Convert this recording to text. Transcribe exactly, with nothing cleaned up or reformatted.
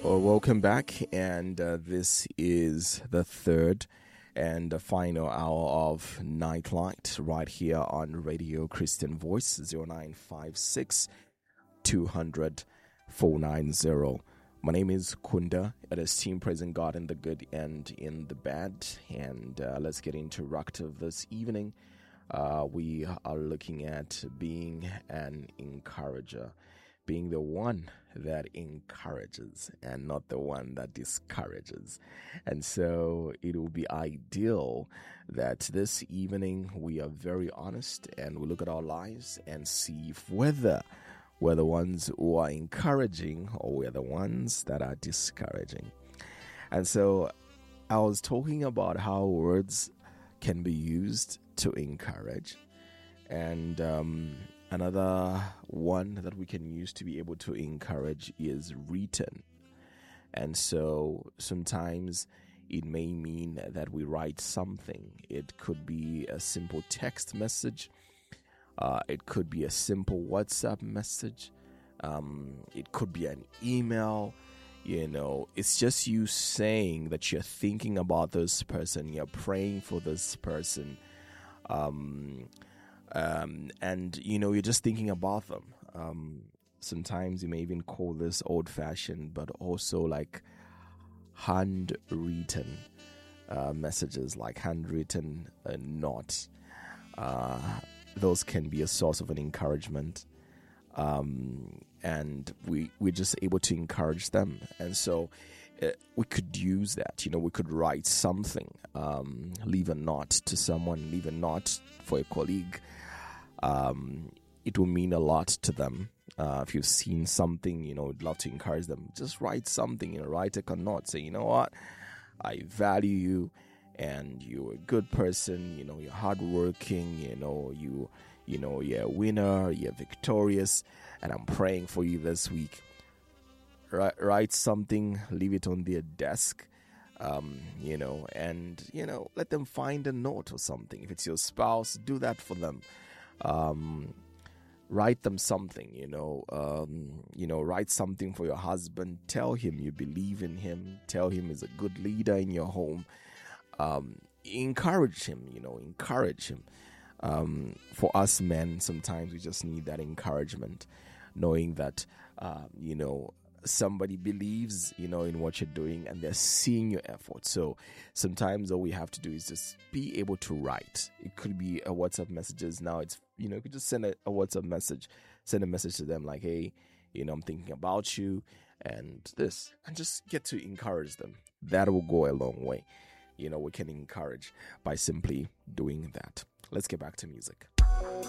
Well, welcome back, and uh, this is the third and the final hour of Nightlight right here on Radio Christian Voice zero nine five six two hundred four nine zero. My name is Kunda. It is Team Praising God in the Good and in the Bad, and uh, let's get interactive this evening. Uh, we are looking at being an encourager, being the one that encourages and not the one that discourages. And so it will be ideal that this evening we are very honest and we look at our lives and see if whether we're the ones who are encouraging or we're the ones that are discouraging. And so I was talking about how words can be used to encourage, and um, another one that we can use to be able to encourage is written. And so sometimes it may mean that we write something. It could be a simple text message. Uh, it could be a simple WhatsApp message. Um, it could be an email. You know, it's just you saying that you're thinking about this person, you're praying for this person. Um, um, and, you know, you're just thinking about them. Um, sometimes you may even call this old-fashioned, but also like handwritten uh, messages, like handwritten uh, notes. Uh, those can be a source of an encouragement. Um, and we, we're just able to encourage them. And so uh, we could use that, you know, we could write something, um, leave a note to someone, leave a note for a colleague. Um, it will mean a lot to them. Uh, if you've seen something, you know, would love to encourage them. Just write something, you know, write a note, say, you know what, I value you and you're a good person, you know, you're hardworking, you know, you, you know, you're a winner, you're victorious, and I'm praying for you this week. Write, write something, leave it on their desk, um, you know, and, you know, let them find a note or something. If it's your spouse, do that for them. Um, write them something, you know, um, you know, write something for your husband. Tell him you believe in him. Tell him he's a good leader in your home. Um, encourage him, you know, encourage him. Um, for us men, sometimes we just need that encouragement, knowing that, uh, you know, somebody believes, you know, in what you're doing and they're seeing your effort. So sometimes all we have to do is just be able to write. It could be a WhatsApp messages. Now it's, you know, you could just send a, a WhatsApp message, send a message to them like, hey, you know, I'm thinking about you and this, and just get to encourage them. That will go a long way. You know, we can encourage by simply doing that. Let's get back to music.